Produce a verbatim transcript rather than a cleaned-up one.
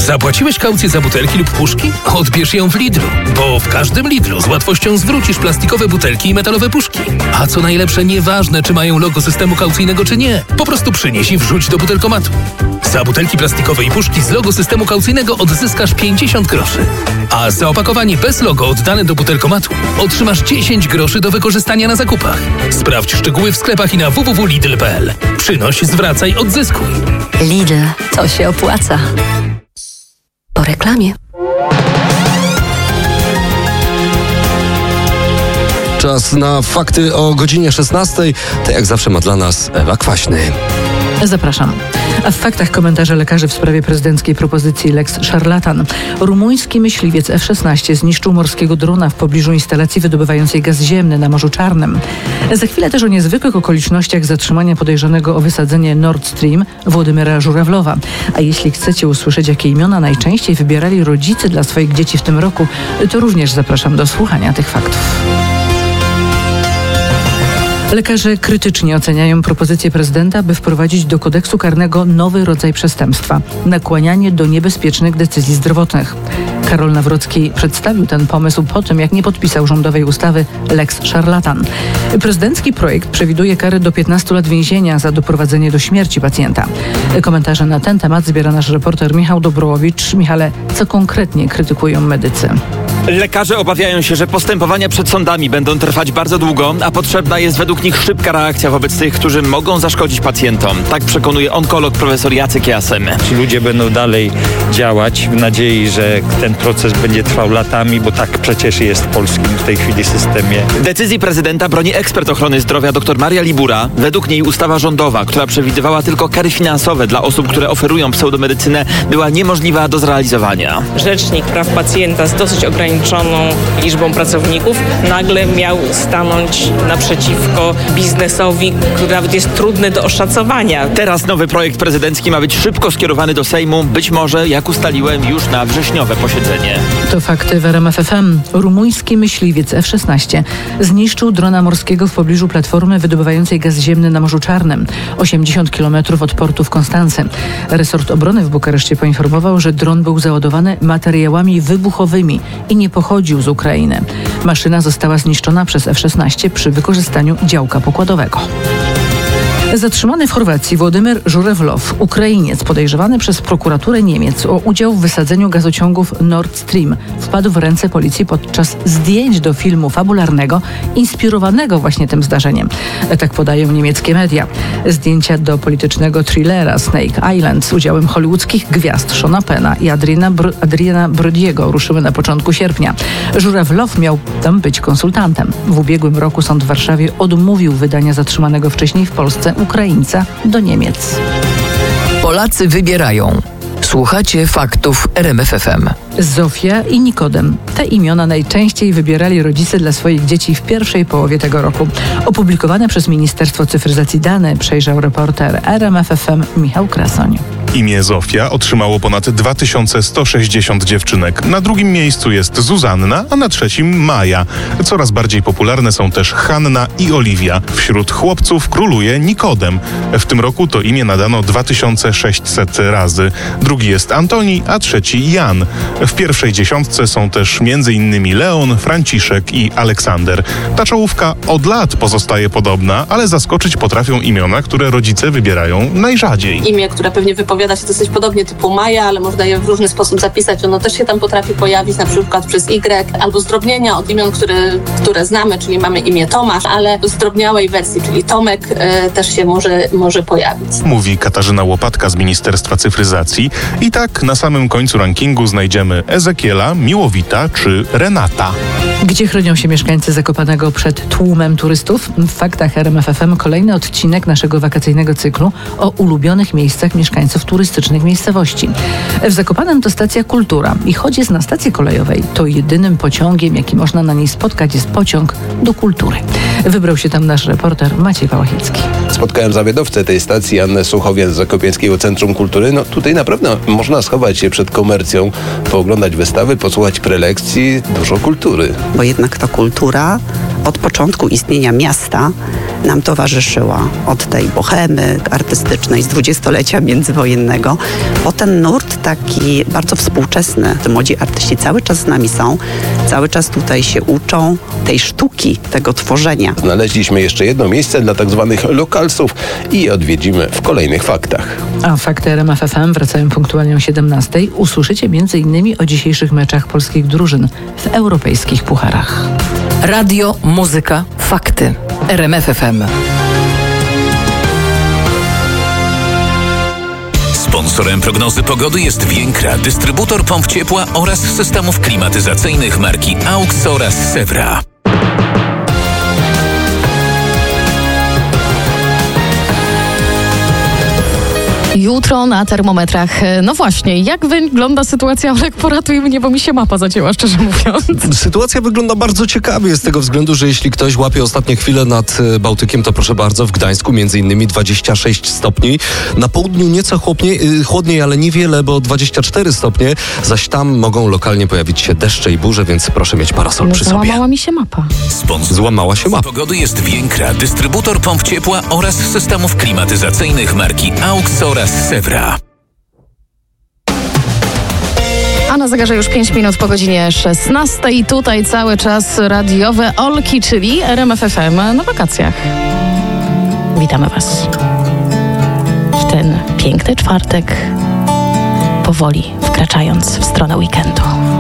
Zapłaciłeś kaucję za butelki lub puszki? Odbierz ją w Lidlu, bo w każdym Lidlu z łatwością zwrócisz plastikowe butelki i metalowe puszki. A co najlepsze, nieważne czy mają logo systemu kaucyjnego czy nie, po prostu przynieś i wrzuć do butelkomatu. Za butelki plastikowe i puszki z logo systemu kaucyjnego odzyskasz pięćdziesiąt groszy. A za opakowanie bez logo oddane do butelkomatu otrzymasz dziesięć groszy do wykorzystania na zakupach. Sprawdź szczegóły w sklepach i na w w w kropka lidl kropka p l. Przynoś, zwracaj, odzyskuj. Lidl, to się opłaca. Po reklamie. Czas na fakty o godzinie szesnastej. To jak zawsze ma dla nas Ewa Kwaśny. Zapraszam. A w faktach komentarze lekarzy w sprawie prezydenckiej propozycji Lex Szarlatan. Rumuński myśliwiec F szesnaście zniszczył morskiego drona w pobliżu instalacji wydobywającej gaz ziemny na Morzu Czarnym. Za chwilę też o niezwykłych okolicznościach zatrzymania podejrzanego o wysadzenie Nord Stream Władimira Żurawlowa. A jeśli chcecie usłyszeć, jakie imiona najczęściej wybierali rodzice dla swoich dzieci w tym roku, to również zapraszam do słuchania tych faktów. Lekarze krytycznie oceniają propozycję prezydenta, by wprowadzić do kodeksu karnego nowy rodzaj przestępstwa – nakłanianie do niebezpiecznych decyzji zdrowotnych. Karol Nawrocki przedstawił ten pomysł po tym, jak nie podpisał rządowej ustawy Lex Szarlatan. Prezydencki projekt przewiduje kary do piętnastu lat więzienia za doprowadzenie do śmierci pacjenta. Komentarze na ten temat zbiera nasz reporter Michał Dobrołowicz. Michale, co konkretnie krytykują medycy? Lekarze obawiają się, że postępowania przed sądami będą trwać bardzo długo, a potrzebna jest według nich szybka reakcja wobec tych, którzy mogą zaszkodzić pacjentom. Tak przekonuje onkolog profesor Jacek Jasem. Ci ludzie będą dalej działać w nadziei, że ten proces będzie trwał latami, bo tak przecież jest w polskim w tej chwili systemie. Decyzji prezydenta broni ekspert ochrony zdrowia dr Maria Libura. Według niej ustawa rządowa, która przewidywała tylko kary finansowe dla osób, które oferują pseudomedycynę, była niemożliwa do zrealizowania. Rzecznik praw pacjenta z dosyć ograniczoną liczbą pracowników nagle miał stanąć naprzeciwko biznesowi, który nawet jest trudny do oszacowania. Teraz nowy projekt prezydencki ma być szybko skierowany do Sejmu, być może, jak ustaliłem, już na wrześniowe posiedzenie. To fakty w R M F F M. Rumuński myśliwiec F szesnaście zniszczył drona morskiego w pobliżu platformy wydobywającej gaz ziemny na Morzu Czarnym, osiemdziesiąt kilometrów od portu w Konstancy. Resort obrony w Bukareszcie poinformował, że dron był załadowany materiałami wybuchowymi i nie pochodził z Ukrainy. Maszyna została zniszczona przez F szesnaście przy wykorzystaniu działka pokładowego. Zatrzymany w Chorwacji Władimir Żurawlow, Ukrainiec podejrzewany przez prokuraturę Niemiec o udział w wysadzeniu gazociągów Nord Stream, wpadł w ręce policji podczas zdjęć do filmu fabularnego inspirowanego właśnie tym zdarzeniem. Tak podają niemieckie media. Zdjęcia do politycznego thrillera Snake Island z udziałem hollywoodzkich gwiazd Seana Penna i Adriana, Br- Adriana Brodiego ruszyły na początku sierpnia. Żurawlow miał tam być konsultantem. W ubiegłym roku sąd w Warszawie odmówił wydania zatrzymanego wcześniej w Polsce Ukraińca do Niemiec. Polacy wybierają. Słuchacie faktów R M F F M. Zofia i Nikodem. Te imiona najczęściej wybierali rodzice dla swoich dzieci w pierwszej połowie tego roku. Opublikowane przez Ministerstwo Cyfryzacji dane przejrzał reporter R M F F M Michał Krasoń. Imię Zofia otrzymało ponad dwa tysiące sto sześćdziesiąt dziewczynek. Na drugim miejscu jest Zuzanna, a na trzecim Maja. Coraz bardziej popularne są też Hanna i Oliwia. Wśród chłopców króluje Nikodem. W tym roku to imię nadano dwa tysiące sześćset razy. Drugi jest Antoni, a trzeci Jan. W pierwszej dziesiątce są też między innymi Leon, Franciszek i Aleksander. Ta czołówka od lat pozostaje podobna, ale zaskoczyć potrafią imiona, które rodzice wybierają najrzadziej. Imię, które pewnie wypowiada się dosyć podobnie, typu Maja, ale można je w różny sposób zapisać. Ono też się tam potrafi pojawić, na przykład przez Y, albo zdrobnienia od imion, które, które znamy, czyli mamy imię Tomasz, ale w zdrobniałej wersji, czyli Tomek, e, też się może, może pojawić. Mówi Katarzyna Łopatka z Ministerstwa Cyfryzacji. I tak na samym końcu rankingu znajdziemy Ezekiela, Miłowita czy Renata. Gdzie chronią się mieszkańcy Zakopanego przed tłumem turystów? W faktach R M F F M kolejny odcinek naszego wakacyjnego cyklu o ulubionych miejscach mieszkańców turystycznych miejscowości. W Zakopanem to stacja Kultura i choć jest na stacji kolejowej, to jedynym pociągiem, jaki można na niej spotkać, jest pociąg do Kultury. Wybrał się tam nasz reporter Maciej Pałachicki. Spotkałem zawiadowcę tej stacji, Annę Suchowian z Zakopiańskiego Centrum Kultury. No tutaj naprawdę można schować się przed komercją, pooglądać wystawy, posłuchać prelekcji, dużo kultury. Bo jednak to kultura, od początku istnienia miasta nam towarzyszyła. Od tej bohemy artystycznej z dwudziestolecia międzywojennego, po ten nurt taki bardzo współczesny. Te młodzi artyści cały czas z nami są, cały czas tutaj się uczą tej sztuki, tego tworzenia. Znaleźliśmy jeszcze jedno miejsce dla tak zwanych lokalsów i odwiedzimy w kolejnych faktach. A fakty R M F F M wracają punktualnie o siedemnastej. Usłyszycie między innymi o dzisiejszych meczach polskich drużyn w europejskich pucharach. Radio, muzyka, fakty. R M F F M. Sponsorem prognozy pogody jest Więkra, dystrybutor pomp ciepła oraz systemów klimatyzacyjnych marki AUX oraz Sewra. Jutro na termometrach. No właśnie, jak wygląda sytuacja? Olek, poratuj mnie, bo mi się mapa zacięła, szczerze mówiąc. Sytuacja wygląda bardzo ciekawie z tego względu, że jeśli ktoś łapie ostatnie chwile nad Bałtykiem, to proszę bardzo, w Gdańsku między innymi dwadzieścia sześć stopni. Na południu nieco chłodniej, chłodniej, ale niewiele, bo dwadzieścia cztery stopnie. Zaś tam mogą lokalnie pojawić się deszcze i burze, więc proszę mieć parasol no, przy sobie. Złamała mi się mapa. Sponsor Złamała się mapa. pogody jest Więkra, dystrybutor pomp ciepła oraz systemów klimatyzacyjnych marki AUX oraz Sewra. A na zegarze już pięć minut po godzinie szesnastej. Tutaj cały czas radiowe Olki, czyli R M F F M na wakacjach. Witamy Was w ten piękny czwartek, powoli wkraczając w stronę weekendu.